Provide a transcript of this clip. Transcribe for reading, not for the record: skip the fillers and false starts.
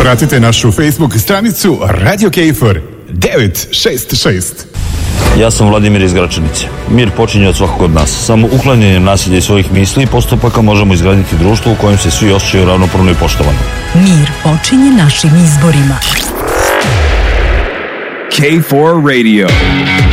Pratite našu Facebook stranicu Radio Kejfor 966. Ja sam Vladimir iz Gračanice. Mir počinje od svakog od nas. Samo uklanjanjem nasilja i svojih misli i postupaka možemo izgraditi društvo u kojem se svi osjećaju ravnopravno i poštovano. Mir počinje našim izborima. K4 Radio.